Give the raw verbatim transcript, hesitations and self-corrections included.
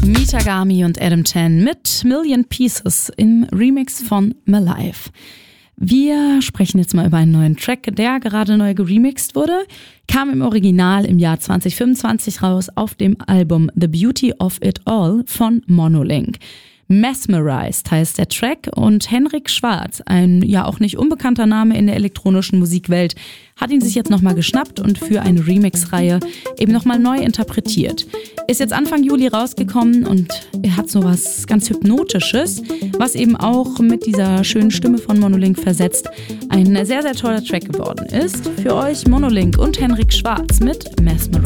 Mitagami und Adam Chan mit Million Pieces im Remix von Malive. Wir sprechen jetzt mal über einen neuen Track, der gerade neu geremixed wurde. Kam im Original im Jahr zwanzig fünfundzwanzig raus auf dem Album The Beauty of It All von Monolink. Mesmerized heißt der Track und Henrik Schwarz, ein ja auch nicht unbekannter Name in der elektronischen Musikwelt, hat ihn sich jetzt nochmal geschnappt und für eine Remix-Reihe eben nochmal neu interpretiert. Ist jetzt Anfang Juli rausgekommen und er hat sowas ganz Hypnotisches, was eben auch mit dieser schönen Stimme von Monolink versetzt ein sehr, sehr toller Track geworden ist. Für euch Monolink und Henrik Schwarz mit Mesmerized.